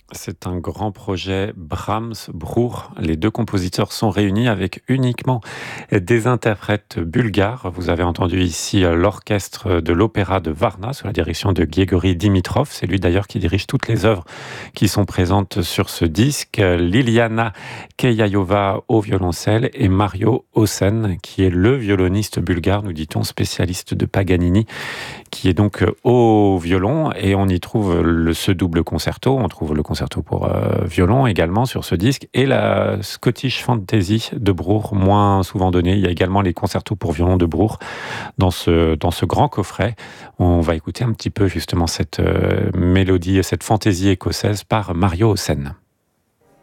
C'est un grand projet Brahms-Bruch. Les deux compositeurs sont réunis avec uniquement des interprètes bulgares. Vous avez entendu ici l'orchestre de l'Opéra de Varna sous la direction de Grigory Dimitrov. C'est lui d'ailleurs qui dirige toutes les œuvres qui sont présentes sur ce disque. Liliana Keyayova au violoncelle et Mario Osen qui est le violoniste bulgare, nous dit-on, spécialiste de Paganini, qui est donc au violon, et on y trouve ce double concerto. On trouve le concerto pour violon également sur ce disque, et la Scottish Fantasy de Bruch, moins souvent donnée. Il y a également les concertos pour violon de Bruch dans ce grand coffret. On va écouter un petit peu justement cette mélodie, cette fantaisie écossaise par Mario Osen.